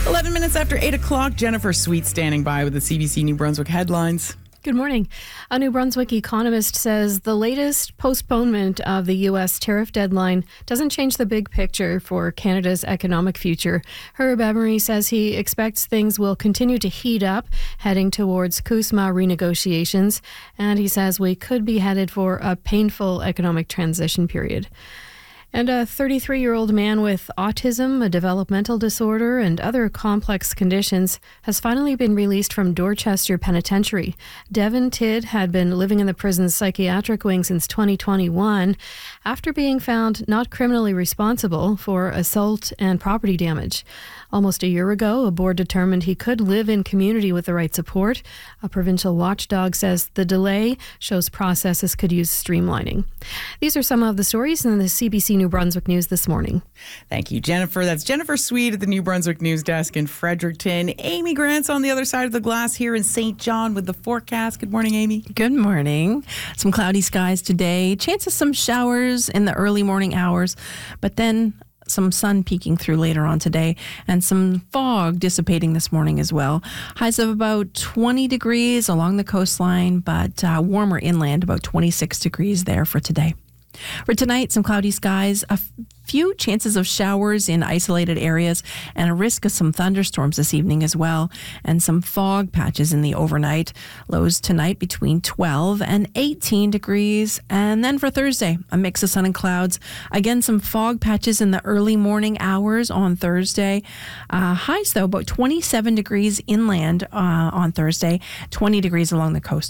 11 minutes after 8 o'clock, Jennifer Sweet standing by with the CBC New Brunswick headlines. Good morning. A New Brunswick economist says the latest postponement of the U.S. tariff deadline doesn't change the big picture for Canada's economic future. Herb Emery says he expects things will continue to heat up, heading towards CUSMA renegotiations, and he says we could be headed for a painful economic transition period. And a 33-year-old man with autism, a developmental disorder, and other complex conditions has finally been released from Dorchester Penitentiary. Devin Tidd had been living in the prison's psychiatric wing since 2021 after being found not criminally responsible for assault and property damage. Almost a year ago, a board determined he could live in community with the right support. A provincial watchdog says the delay shows processes could use streamlining. These are some of the stories in the CBC New Brunswick News this morning. Thank you, Jennifer. That's Jennifer Sweet at the New Brunswick News Desk in Fredericton. Amy Grant's on the other side of the glass here in St. John with the forecast. Good morning, Amy. Good morning. Some cloudy skies today. Chance of some showers in the early morning hours, but then some sun peeking through later on today and some fog dissipating this morning as well. Highs of about 20 degrees along the coastline, but warmer inland, about 26 degrees there for today. For tonight, some cloudy skies, a few chances of showers in isolated areas, and a risk of some thunderstorms this evening as well, and some fog patches in the overnight. Lows tonight between 12 and 18 degrees. And then for Thursday, a mix of sun and clouds. Again, some fog patches in the early morning hours on Thursday. Highs, though, about 27 degrees inland on Thursday, 20 degrees along the coast.